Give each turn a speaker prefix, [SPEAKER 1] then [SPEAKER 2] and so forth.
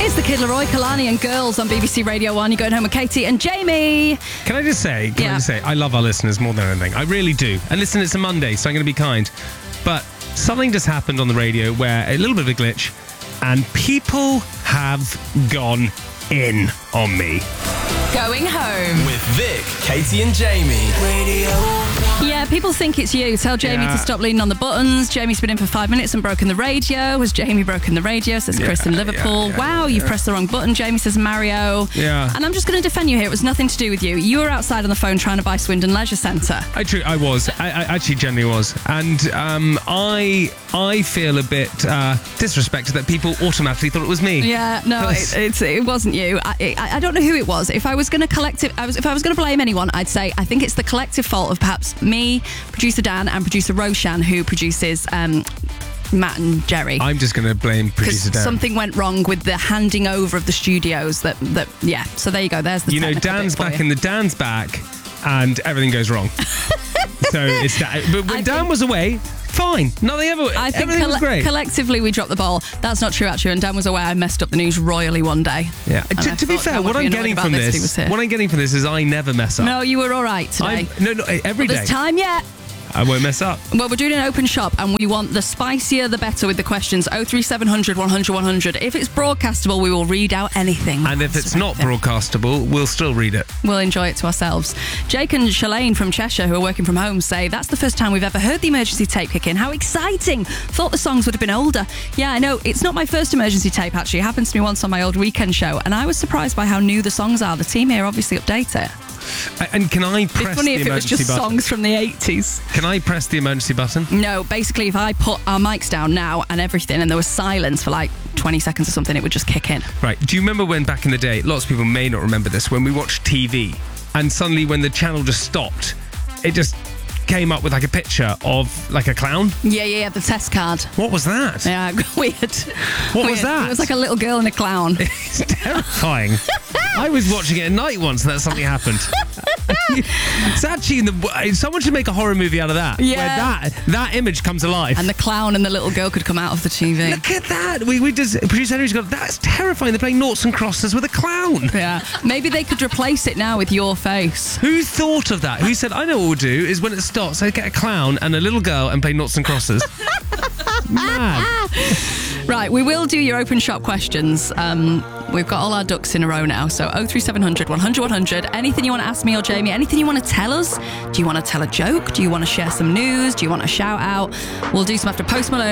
[SPEAKER 1] It's the Kid Laroi, Kalani and Girls on BBC Radio 1. You're going home with Katie and Jamie.
[SPEAKER 2] Can I just say, I love our listeners more than anything. I really do. And listen, it's a Monday, so I'm going to be kind. But something just happened on the radio where a little bit of a glitch, and people have gone in on me.
[SPEAKER 1] Going home
[SPEAKER 3] with Vic, Katie and Jamie. Radio.
[SPEAKER 1] Yeah, people think it's you. Tell Jamie to stop leaning on the buttons. Jamie's been in for 5 minutes and broken the radio. Has Jamie broken the radio? Says Chris in Liverpool. Wow, you've pressed the wrong button. Jamie says Mario.
[SPEAKER 2] Yeah.
[SPEAKER 1] And I'm just going to defend you here. It was nothing to do with you. You were outside on the phone trying to buy Swindon Leisure Centre.
[SPEAKER 2] I was. I actually genuinely was. And I feel a bit disrespected that people automatically thought it was me.
[SPEAKER 1] Yeah, no, it wasn't you. I don't know who it was. If I was going to blame anyone, I'd say I think it's the collective fault of perhaps me, producer Dan, and producer Roshan, who produces Matt and Jerry.
[SPEAKER 2] I'm just going to blame producer Dan.
[SPEAKER 1] Something went wrong with the handing over of the studios. So there you go. There's the
[SPEAKER 2] Dan's back in the Dan's back, and everything goes wrong. So it's that. But when Dan was away, fine. Nothing ever.
[SPEAKER 1] I think
[SPEAKER 2] everything was great.
[SPEAKER 1] Collectively we dropped the ball. That's not true, actually. And Dan was away. I messed up the news royally one day.
[SPEAKER 2] Yeah. To be fair, what I'm getting from this is I never mess up.
[SPEAKER 1] No, you were all right today.
[SPEAKER 2] Every day.
[SPEAKER 1] There's time yet.
[SPEAKER 2] I won't mess up.
[SPEAKER 1] Well, we're doing an open shop and we want the spicier the better with the questions. 03700 100 100. If it's broadcastable, we will read out anything.
[SPEAKER 2] And if it's not broadcastable, we'll still read it.
[SPEAKER 1] We'll enjoy it to ourselves. Jake and Shalane from Cheshire, who are working from home, say that's the first time we've ever heard the emergency tape kick in. How exciting. Thought the songs would have been older. Yeah, I know. It's not my first emergency tape, actually. It happened to me once on my old weekend show, and I was surprised by how new the songs are. The team here obviously update it.
[SPEAKER 2] And can I press the emergency button? It'd be funny if it was just songs
[SPEAKER 1] from the 80s.
[SPEAKER 2] Can I press the emergency button?
[SPEAKER 1] No, basically if I put our mics down now and everything and there was silence for like 20 seconds or something, it would just kick in.
[SPEAKER 2] Right. Do you remember when back in the day, lots of people may not remember this, when we watched TV and suddenly when the channel just stopped, it just came up with like a picture of like a clown?
[SPEAKER 1] Yeah, the test card.
[SPEAKER 2] What was that?
[SPEAKER 1] Yeah, weird.
[SPEAKER 2] What was that?
[SPEAKER 1] It was like a little girl and a clown.
[SPEAKER 2] It's terrifying. I was watching it at night once and that something happened. It's actually someone should make a horror movie out of that.
[SPEAKER 1] Yeah.
[SPEAKER 2] Where that image comes alive.
[SPEAKER 1] And the clown and the little girl could come out of the TV.
[SPEAKER 2] Look at that. We just producer Henry's got that's terrifying. They're playing noughts and crosses with a clown.
[SPEAKER 1] Yeah. Maybe they could replace it now with your face.
[SPEAKER 2] Who thought of that? Who said, I know what we'll do is when it stops, I get a clown and a little girl and play noughts and crosses. Mad.
[SPEAKER 1] Right, we will do your open shop questions. We've got all our ducks in a row now. So 03700 100 100. Anything you want to ask me or Jamie? Anything you want to tell us? Do you want to tell a joke? Do you want to share some news? Do you want a shout out? We'll do some after Post Malone